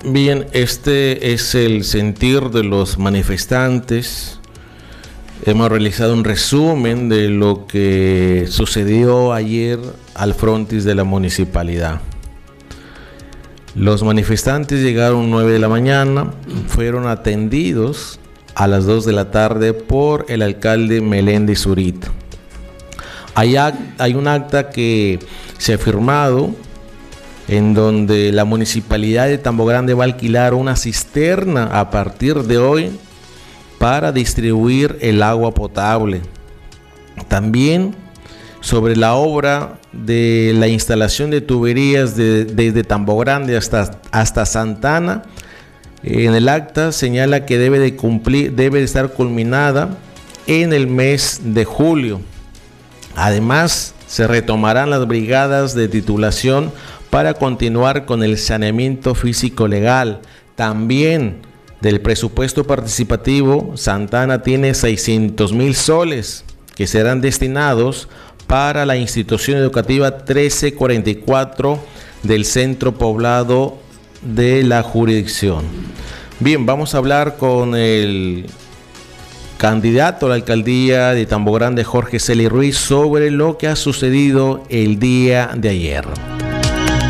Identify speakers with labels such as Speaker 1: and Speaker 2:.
Speaker 1: Bien, este es el sentir de los manifestantes. Hemos realizado un resumen de lo que sucedió ayer al frontis de la municipalidad. Los manifestantes llegaron 9 de la mañana, fueron atendidos a las 2 de la tarde por el alcalde Meléndez Zurita. Hay un acta que se ha firmado en donde la municipalidad de Tambo Grande va a alquilar una cisterna a partir de hoy para distribuir el agua potable. También sobre la obra de la instalación de tuberías desde Tambo Grande hasta Santana, en el acta señala que debe de estar culminada en el mes de julio. Además, se retomarán las brigadas de titulación para continuar con el saneamiento físico legal. También del presupuesto participativo, Santana tiene 600,000 soles que serán destinados para la institución educativa 1344 del centro poblado de la jurisdicción. Bien, vamos a hablar con el candidato a la alcaldía de Tambo Grande, Jorge Celi Ruiz, sobre lo que ha sucedido el día de ayer.